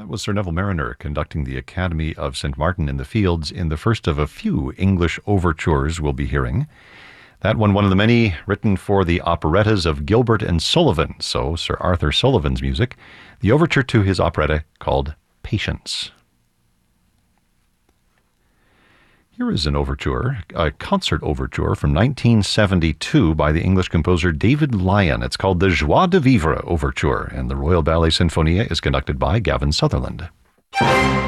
was Sir Neville Marriner conducting the Academy of St. Martin in the Fields in the first of a few English overtures we'll be hearing. That one of the many written for the operettas of Gilbert and Sullivan, so Sir Arthur Sullivan's music, the overture to his operetta called Patience. Here is an overture, a concert overture from 1972 by the English composer David Lyon. It's called the Joie de Vivre Overture, and the Royal Ballet Sinfonia is conducted by Gavin Sutherland.